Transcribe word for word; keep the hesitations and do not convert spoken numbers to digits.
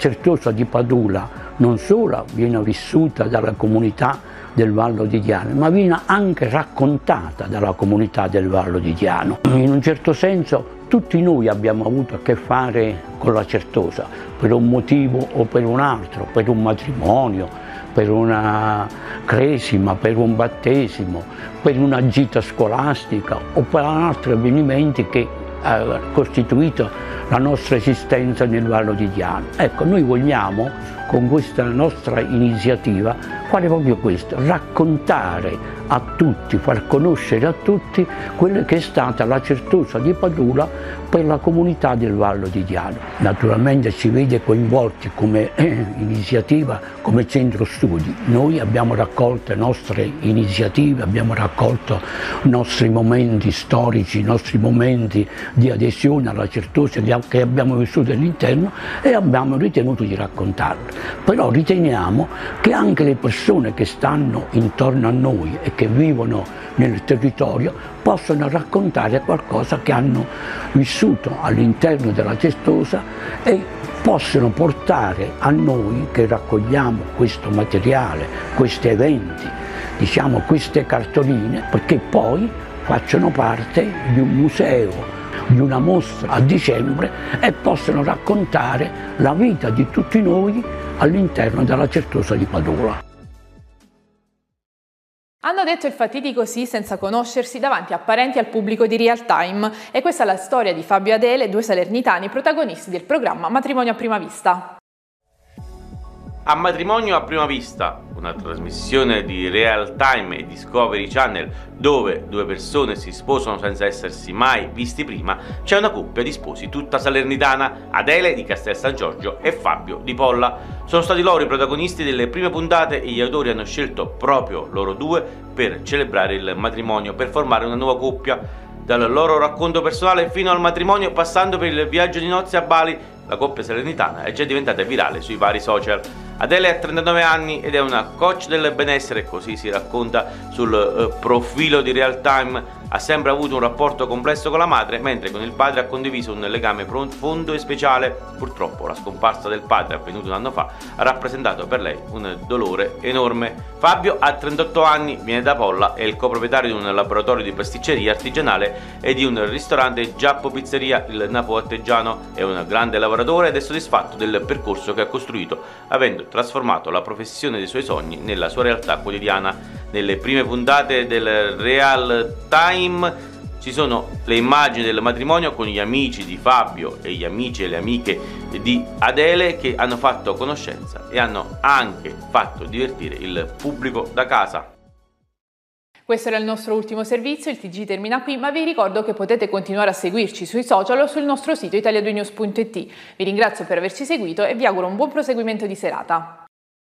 Certosa di Padula non solo viene vissuta dalla comunità del Vallo di Diano, ma viene anche raccontata dalla comunità del Vallo di Diano. In un certo senso tutti noi abbiamo avuto a che fare con la Certosa, per un motivo o per un altro, per un matrimonio, per una cresima, per un battesimo, per una gita scolastica o per altri avvenimenti che hanno costituito la nostra esistenza nel Vallo di Diano. Ecco, noi vogliamo con questa nostra iniziativa fare proprio questo, raccontare a tutti, far conoscere a tutti quella che è stata la Certosa di Padula per la comunità del Vallo di Diano. Naturalmente ci vede coinvolti come eh, iniziativa, come centro studi. Noi abbiamo raccolto le nostre iniziative, abbiamo raccolto i nostri momenti storici, i nostri momenti di adesione alla Certosa che abbiamo vissuto all'interno e abbiamo ritenuto di raccontarle. Però riteniamo che anche le persone che stanno intorno a noi e che vivono nel territorio possono raccontare qualcosa che hanno vissuto all'interno della Certosa e possono portare a noi che raccogliamo questo materiale, questi eventi, diciamo queste cartoline, perché poi facciano parte di un museo, di una mostra a dicembre e possono raccontare la vita di tutti noi all'interno della Certosa di Padula. Hanno detto il fatidico sì senza conoscersi davanti a parenti e al pubblico di Real Time, e questa è la storia di Fabio e Adele, due salernitani protagonisti del programma Matrimonio a prima vista. A Matrimonio a prima vista, una trasmissione di Real Time e Discovery Channel dove due persone si sposano senza essersi mai visti prima, c'è una coppia di sposi tutta salernitana, Adele di Castel San Giorgio e Fabio di Polla. Sono stati loro i protagonisti delle prime puntate e gli autori hanno scelto proprio loro due per celebrare il matrimonio, per formare una nuova coppia. Dal loro racconto personale fino al matrimonio, passando per il viaggio di nozze a Bali, la coppia salernitana è già diventata virale sui vari social. Adele ha trentanove anni ed è una coach del benessere, così si racconta sul eh, profilo di Real Time. Ha sempre avuto un rapporto complesso con la madre, mentre con il padre ha condiviso un legame profondo e speciale. Purtroppo la scomparsa del padre, avvenuta un anno fa, ha rappresentato per lei un dolore enorme. Fabio ha trentotto anni, viene da Polla, è il coproprietario di un laboratorio di pasticceria artigianale e di un ristorante Giappo Pizzeria, il Napoletano. È un grande lavoratore ed è soddisfatto del percorso che ha costruito, avendo trasformato la professione dei suoi sogni nella sua realtà quotidiana. Nelle prime puntate del Real Time ci sono le immagini del matrimonio con gli amici di Fabio e gli amici e le amiche di Adele che hanno fatto conoscenza e hanno anche fatto divertire il pubblico da casa. Questo era il nostro ultimo servizio, il T G termina qui, ma vi ricordo che potete continuare a seguirci sui social o sul nostro sito italia due news punto it. Vi ringrazio per averci seguito e vi auguro un buon proseguimento di serata.